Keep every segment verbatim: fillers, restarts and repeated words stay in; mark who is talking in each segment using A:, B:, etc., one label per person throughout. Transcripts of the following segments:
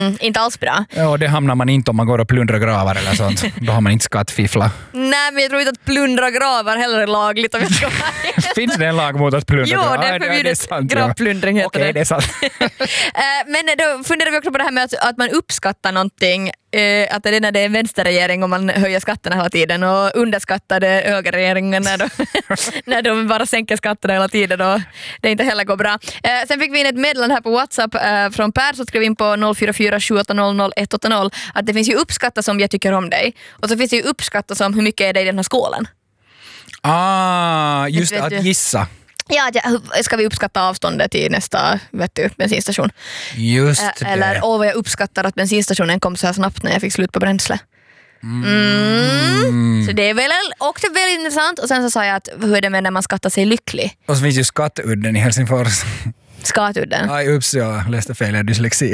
A: Mm, inte alls bra.
B: Ja, det hamnar man inte om man går och plundrar gravar eller sånt. Då har man inte skattfiffla.
A: Nej, men jag tror inte att plundra gravar heller är lagligt om jag ska vara.
B: Finns det en lag mot att plundra
A: Jo,
B: gravar?
A: det är
B: Ah,
A: förbjudet.
B: ja.
A: Gravplundring heter
B: Okej,
A: det.
B: det är sant.
A: Men då funderar vi också på det här med att, att man uppskattar någonting. Att det är när det är en vänsterregering och man höjer skatterna hela tiden och underskattar det högerregeringen när de, när de bara sänker skatterna hela tiden och det inte heller går bra. Sen fick vi in ett meddelande här på WhatsApp från Per som skrev in på noll fyra fyra sju åtta noll noll ett åtta noll att det finns ju uppskatta som jag tycker om dig och så finns det ju uppskatta som hur mycket är det i den här skålen.
B: Ah, just
A: Vet
B: att
A: du?
B: gissa.
A: Ja, ja, ska vi uppskatta avståndet till nästa vet du, bensinstation?
B: Just
A: Ä-
B: det.
A: Eller åh vad jag uppskattar att bensinstationen kom så här snabbt när jag fick slut på bränsle. Mm. Så det är väl också väldigt intressant. Och sen så sa jag att hur är det med när man skattar sig lycklig?
B: Och så finns ju Skattudden i Helsingfors.
A: Skatudden.
B: Aj, ups, jag läste fel, jag har dyslexi.
A: uh,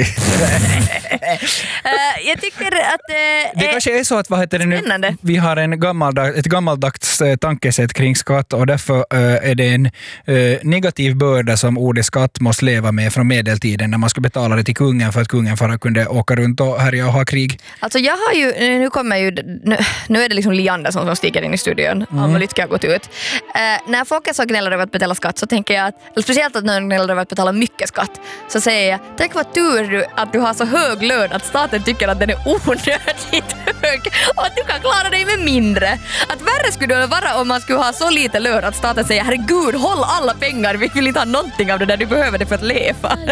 A: jag tycker att uh,
B: Det
A: är
B: kanske är så att vad heter det nu?
A: spännande.
B: Vi har en gammaldag, ett gammaldags eh, tankesätt kring skatt och därför eh, är det en eh, negativ börda som ordet skatt måste leva med från medeltiden när man skulle betala det till kungen för att kungen bara kunde åka runt och härja och ha krig.
A: Alltså jag har ju, nu kommer ju, nu, nu är det liksom Li Andersson som stiger in i studion. Mm. Alma Lytke har gått ut. Uh, när folk är så gnäller över att betala skatt så tänker jag att, eller speciellt att när de gnäller över att betala mycket skatt, så säger jag, tänk vad tur du att du har så hög lön att staten tycker att den är onödigt hög och att du kan klara dig med mindre. Att värre skulle det vara om man skulle ha så lite lön att staten säger, herregud, håll alla pengar, vi vill inte ha någonting av det där, du behöver det för att leva.